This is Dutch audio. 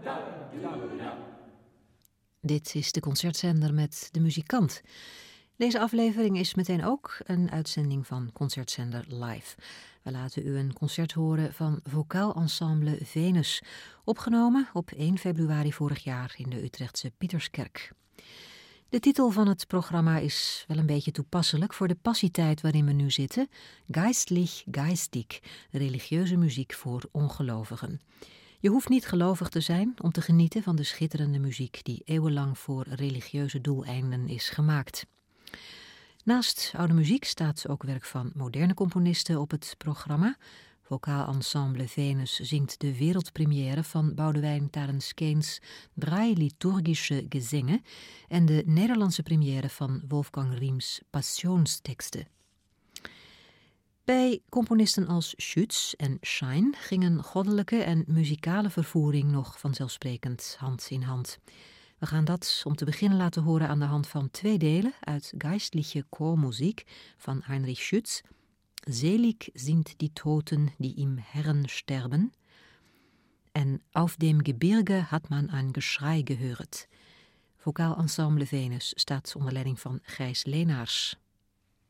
Dit is de Concertzender met De Muzikant. Deze aflevering is meteen ook een uitzending van Concertzender Live. We laten u een concert horen van Vocaal Ensemble Venus, opgenomen op 1 februari vorig jaar in de Utrechtse Pieterskerk. De titel van het programma is wel een beetje toepasselijk voor de passietijd waarin we nu zitten. Geistlich, geistig, religieuze muziek voor ongelovigen. Je hoeft niet gelovig te zijn om te genieten van de schitterende muziek die eeuwenlang voor religieuze doeleinden is gemaakt. Naast oude muziek staat ook werk van moderne componisten op het programma. Vocaal Ensemble Venus zingt de wereldpremière van Boudewijn Tarens-Keens Drei liturgische Gesänge en de Nederlandse première van Wolfgang Riem's Passionsteksten. Bij componisten als Schütz en Schein gingen goddelijke en muzikale vervoering nog vanzelfsprekend hand in hand. We gaan dat om te beginnen laten horen aan de hand van 2 delen uit Geistliche Chormusik van Heinrich Schütz. Selig sind die Toten, die im Herrn sterben. En Auf dem Gebirge hat man ein Geschrei gehört. Vocaal Ensemble Venus staat onder leiding van Gijs Leenaars.